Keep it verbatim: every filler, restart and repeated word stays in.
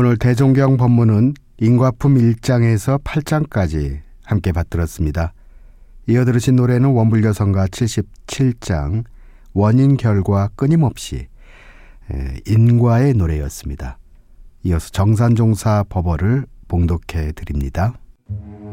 오늘 대종경 법문은 인과품 일 장에서 팔 장까지 함께 받들었습니다. 이어 들으신 노래는 원불교성가 칠십칠 장 원인 결과 끊임없이 인과의 노래였습니다. 이어서 정산종사 법어를 봉독해 드립니다.